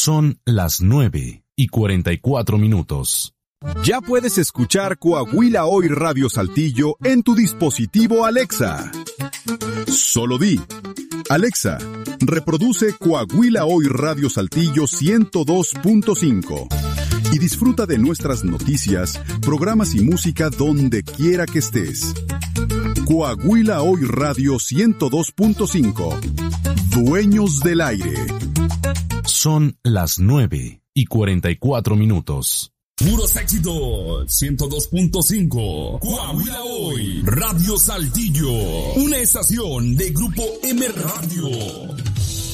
Son las 9:44. Ya puedes escuchar Coahuila Hoy Radio Saltillo en tu dispositivo Alexa. Solo di: Alexa, reproduce Coahuila Hoy Radio Saltillo 102.5 y disfruta de nuestras noticias, programas y música donde quiera que estés. Coahuila Hoy Radio 102.5. Dueños del aire. Son las 9:44. Puros éxitos, 102.5. Coahuila Hoy Radio Saltillo, una estación de Grupo M Radio.